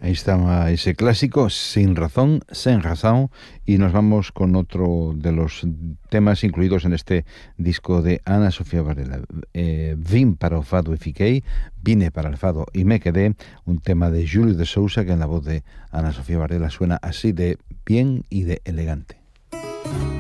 Ahí estaba ese clásico, Sin razón, Sen razón, y nos vamos con otro de los temas incluidos en este disco de Ana Sofía Varela. Vim para o fado e fiquei, vine para el fado y me quedé, un tema de Julio de Sousa que en la voz de Ana Sofía Varela suena así de bien y de elegante.